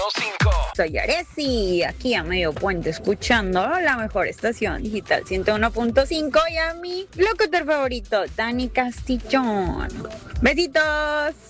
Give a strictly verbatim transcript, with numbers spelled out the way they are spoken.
cinco. Soy Aresi, aquí a medio puente escuchando la mejor estación digital ciento uno punto cinco y a mi locutor favorito, Dani Castillón. Besitos.